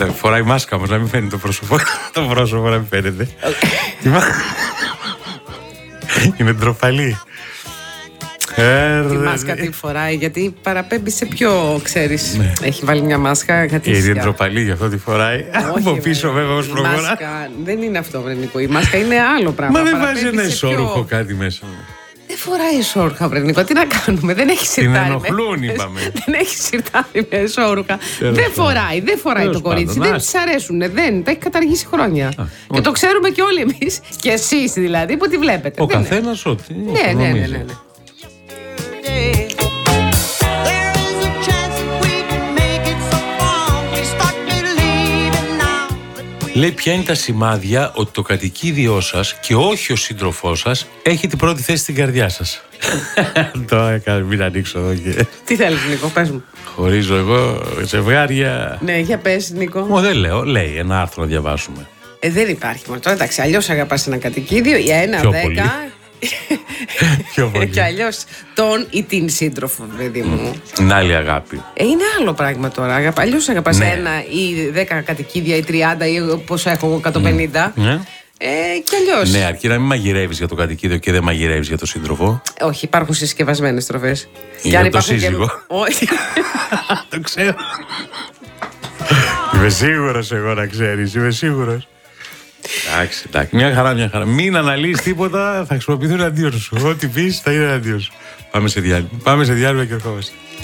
Φοράει μάσκα όμως, να μην φαίνεται το πρόσωπο. Το πρόσωπο να μην φαίνεται. Είναι ντροπαλή. Τη μάσκα τη φοράει γιατί παραπέμπει σε πιο, ξέρεις, έχει βάλει μια μάσκα. Είναι ντροπαλή, γι' αυτό τη φοράει. Από πίσω βέβαια ως προχωρά. Η μάσκα δεν είναι αυτό, Νίκο. Η μάσκα είναι άλλο πράγμα. Μα δεν βάζει ένα ισόρουχο κάτι μέσα. Δεν φοράει ισόρουχα, Νίκο. Τι να κάνουμε, δεν έχει σιρτάρι. Την ενοχλούν, είπαμε. Δεν έχει σιρτάρι με ισόρουχα. Δεν φοράει το κορίτσι. Δεν τη αρέσουν. Δεν. Τα έχει καταργήσει χρόνια. Και το ξέρουμε και όλοι εμείς. Και εσείς δηλαδή που τη βλέπετε. Ο καθένας ό,τι. Ναι. Λέει ποια είναι τα σημάδια ότι το κατοικίδιό σας και όχι ο σύντροφός σας έχει την πρώτη θέση στην καρδιά σας. Το έκανα, μην ανοίξω εδώ και... Τι θέλεις, Νίκο, πες μου. Χωρίζω εγώ ζευγάρια. Ναι, για πες, Νίκο. Δεν λέω, λέει ένα άρθρο να διαβάσουμε. Δεν υπάρχει μόνο τώρα, εντάξει, αλλιώς αγαπάς ένα κατοικίδιο για ένα 10. Πιο πολύ. Και αλλιώς τον ή την σύντροφο, παιδί μου. Είναι άλλη αγάπη. Είναι άλλο πράγμα τώρα. Αλλιώς αγαπάς ένα ή 10 κατοικίδια ή 30 ή πόσο έχω εγώ 150. Ναι. Και αλλιώς. Ναι, αρκεί να μην μαγειρεύεις για το κατοικίδιο και δεν μαγειρεύεις για το σύντροφο. Όχι, υπάρχουν συσκευασμένες τροφές. Για το σύζυγο. Όχι. Το ξέρω. Είμαι σίγουρος εγώ να ξέρεις. Είμαι σίγουρος. Εντάξει, μια χαρά. Μην αναλύεις τίποτα, θα χρησιμοποιηθούν αντίον σου. Ό,τι πεις θα είναι αντίον σου. Πάμε σε διάλειμμα και ερχόμαστε.